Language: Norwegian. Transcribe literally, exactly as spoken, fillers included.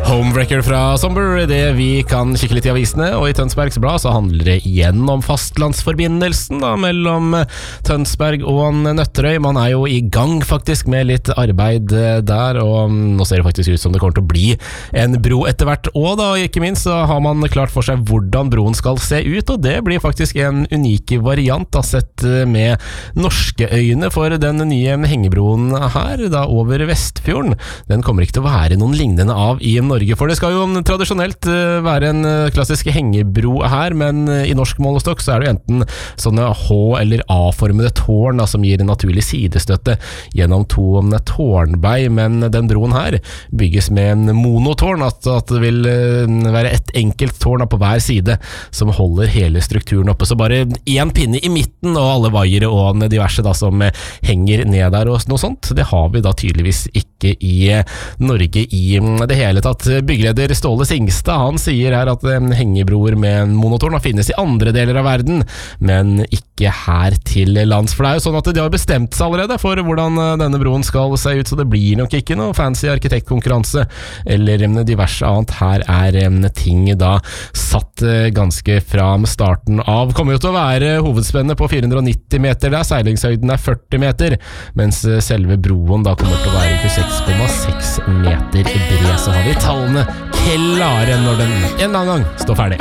Homebreaker fra Somber, det vi kan kikke litt i avisene, og i Tønsbergs Blad så handler det igjen om fastlandsforbindelsen da, mellom Tønsberg og Nøtterøy. Man er jo i gang faktisk med litt arbeid der, og nå ser det faktisk ut som det kommer til å bli en bro etter hvert. Og da, ikke minst, så har man klart for seg hvordan broen skal se ut, og det blir faktisk en unik variant da, sett med norske øyne, for den nye hengebroen her, da over Vestfjorden, den kommer ikke til å være noen lignende av i Norge. For det skal jo tradisjonelt være en klassisk hengebro her, men i norsk målestokk så er det enten sånne H- eller A-formede tårn da, som gir en naturlig sidestøtte gjennom to tårnbei, men den broen her bygges med en monotårn, at, at det vil være et enkelt tårn da, på hver side som holder hele strukturen oppe, så bare en pinne i midten og alle vaiere og diverse da, som henger ned der og noe sånt. Det har vi da tydeligvis ikke i Norge i det hele tatt. Byggeleder Ståle Singstad, han sier her at hengebroer med en monotårn finnes i andre deler av verden, men ikke her til lands. For det er jo sånn at de har bestemt seg allerede for hvordan denne broen skal se ut, så det blir nok ikke noe fancy arkitektkonkurranse eller diverse annet. Her er ting da satt ganske fra starten av. Kommer jo til å være hovedspennet på fire hundre og nitti meter, der seilingshøyden er førti meter, mens selve broen da kommer til å være tjueseks komma seks meter bred. Så har vi tallene klare når den en eller annen gang står ferdig.